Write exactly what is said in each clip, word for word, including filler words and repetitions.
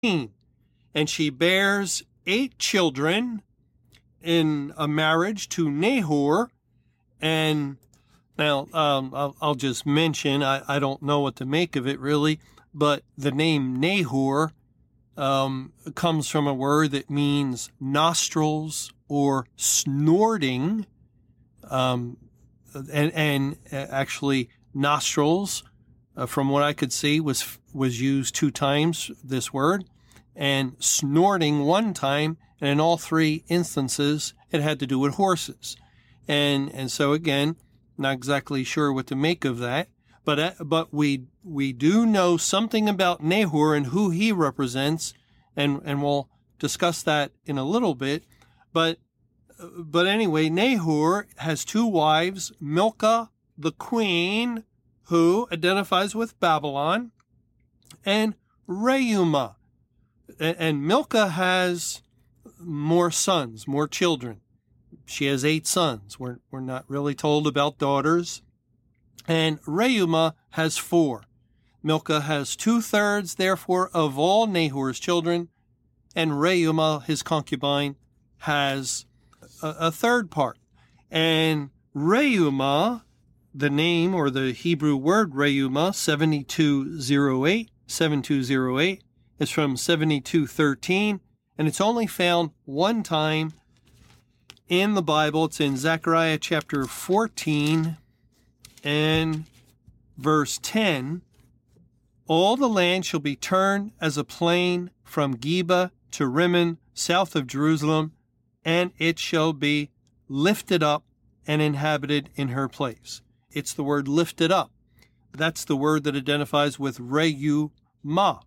And she bears eight children in a marriage to Nahor. And now um, I'll, I'll just mention, I, I don't know what to make of it really, but the name Nahor um, comes from a word that means nostrils or snorting. Um, and, and actually nostrils, uh, from what I could see, was was used two times, this word, and snorting one time, and in all three instances, it had to do with horses. And and so again, not exactly sure what to make of that, but uh, but we we do know something about Nahor and who he represents, and and we'll discuss that in a little bit. But but anyway, Nahor has two wives, Milcah the queen, who identifies with Babylon, and Reumah. And Milcah has more sons, more children. She has eight sons. We're, we're not really told about daughters. And Reumah has four. Milcah has two-thirds, therefore, of all Nahor's children, and Reumah, his concubine, has a, a third part. And Reumah, the name or the Hebrew word Reumah, seventy-two oh eight, seventy-two oh eight, is from seventy-two thirteen, and it's only found one time in the Bible. It's in Zechariah chapter fourteen and verse ten. All the land shall be turned as a plain from Geba to Rimmon, south of Jerusalem, and it shall be lifted up and inhabited in her place. It's the word lifted up. That's the word that identifies with Reumah.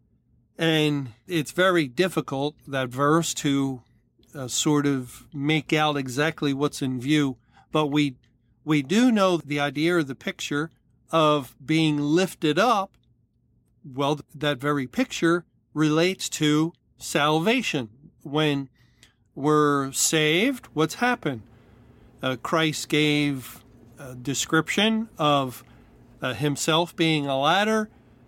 And it's very difficult, that verse, to uh, sort of make out exactly what's in view. But we we do know the idea or the picture of being lifted up. Well, that very picture relates to salvation. When we're saved, what's happened? Uh, Christ gave a description of uh, himself being a ladder,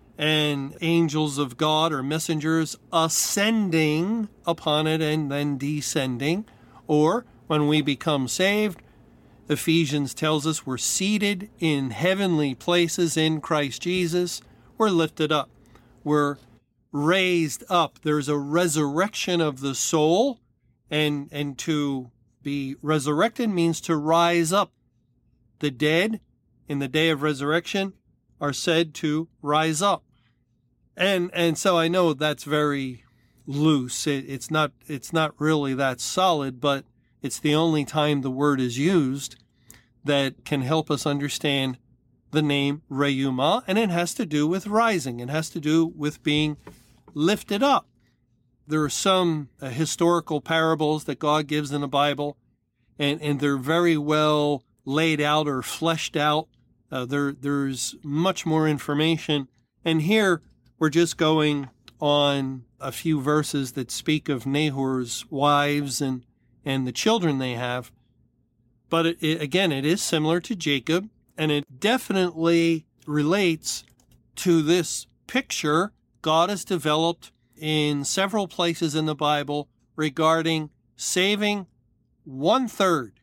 and angels of God or messengers ascending upon it and then descending. Or when we become saved, Ephesians tells us we're seated in heavenly places in Christ Jesus. We're lifted up. We're raised up. There's a resurrection of the soul, and, and to be resurrected means to rise up. The dead in the day of resurrection are said to rise up. And and so I know that's very loose. It, it's not it's not really that solid, but it's the only time the word is used that can help us understand the name Reumah, and it has to do with rising. It has to do with being lifted up. There are some uh, historical parables that God gives in the Bible, and, and they're very well laid out or fleshed out. Uh, there, there's much more information. And here we're just going on a few verses that speak of Nahor's wives and, and the children they have. But it, it, again, it is similar to Jacob, and it definitely relates to this picture God has developed in several places in the Bible regarding saving one-third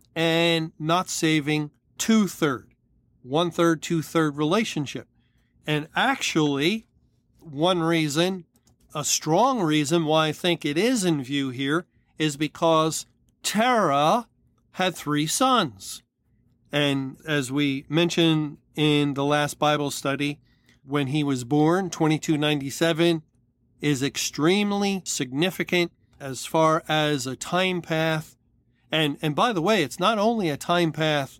and not saving two-third. One-third, two-third relationship. And actually, one reason, a strong reason why I think it is in view here, is because Terah had three sons. And as we mentioned in the last Bible study, when he was born, twenty-two ninety-seven is extremely significant as far as a time path. And, and by the way, it's not only a time path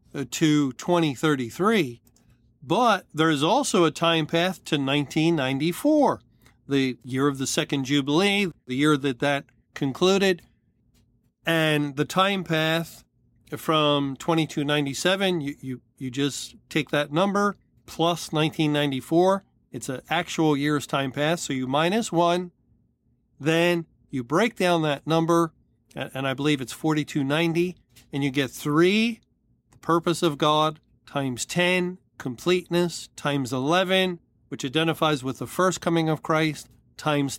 to twenty thirty-three, but there's also a time path to nineteen ninety-four, the year of the Second Jubilee, the year that that concluded. And the time path from twenty-two ninety-seven, you, you, you just take that number plus nineteen ninety-four. It's an actual year's time path, so you minus one. Then you break down that number, and I believe it's forty-two ninety, and you get three, the purpose of God, times ten, completeness, times eleven, which identifies with the first coming of Christ, times